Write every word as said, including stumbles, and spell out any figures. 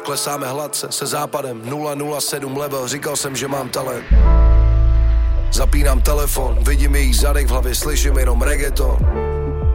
klesáme hladce se západem nula nula sedm level, říkal jsem, že mám talent. Zapínám telefon, vidím jejich zadek v hlavě, slyším jenom reggaeton.